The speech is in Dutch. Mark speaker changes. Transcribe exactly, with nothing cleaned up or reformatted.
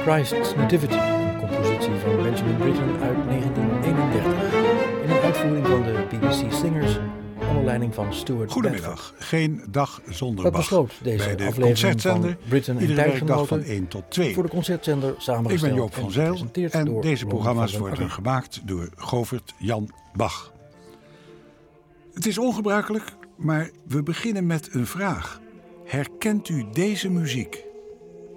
Speaker 1: Christ's Nativity, een compositie van Benjamin Britten uit negentien eenendertig. In een uitvoering van de B B C Singers onder leiding van Stuart
Speaker 2: Goedemiddag,
Speaker 1: Bedford.
Speaker 2: Geen dag zonder
Speaker 1: Dat
Speaker 2: Bach.
Speaker 1: besloot deze
Speaker 2: Bij de
Speaker 1: aflevering
Speaker 2: concertzender,
Speaker 1: van Britten en
Speaker 2: iedere werkdag van
Speaker 1: tijdgenoten
Speaker 2: één tot twee.
Speaker 1: voor de concertzender samengesteld
Speaker 2: Ik ben Joop
Speaker 1: en
Speaker 2: van Zijl
Speaker 1: gepresenteerd
Speaker 2: en
Speaker 1: door
Speaker 2: deze
Speaker 1: Ron
Speaker 2: programma's
Speaker 1: van den
Speaker 2: worden
Speaker 1: Akker.
Speaker 2: gemaakt door Govert Jan Bach. Het is ongebruikelijk, maar we beginnen met een vraag. Herkent u deze muziek?